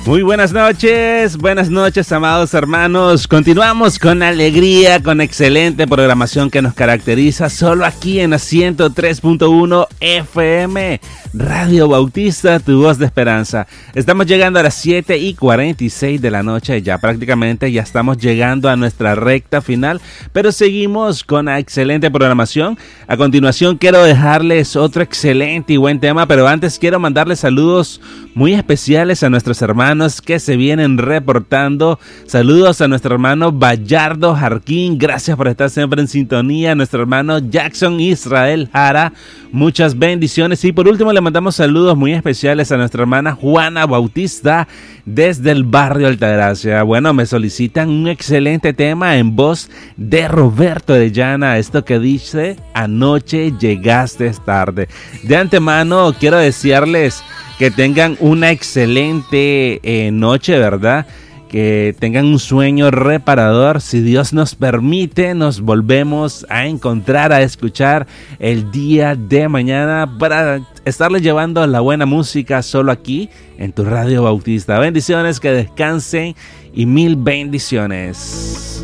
Muy buenas noches, amados hermanos. Continuamos con alegría, con excelente programación que nos caracteriza solo aquí en la 103.1 FM, Radio Bautista, tu voz de esperanza. Estamos llegando a las 7:46 de la noche, ya prácticamente ya estamos llegando a nuestra recta final, pero seguimos con la excelente programación. A continuación quiero dejarles otro excelente y buen tema, pero antes quiero mandarles saludos muy especiales a nuestros hermanos que se vienen reportando. Saludos a nuestro hermano Bayardo Jarquín, gracias por estar siempre en sintonía. Nuestro hermano Jackson Israel Jara, muchas bendiciones. Y por último le mandamos saludos muy especiales a nuestra hermana Juana Bautista desde el barrio Altagracia. Bueno, me solicitan un excelente tema en voz de Roberto Orellana, esto que dice: anoche llegaste tarde. De antemano quiero desearles que tengan una excelente noche, ¿verdad? Que tengan un sueño reparador. Si Dios nos permite, nos volvemos a encontrar, a escuchar el día de mañana para estarles llevando la buena música solo aquí en tu Radio Bautista. Bendiciones, que descansen y mil bendiciones.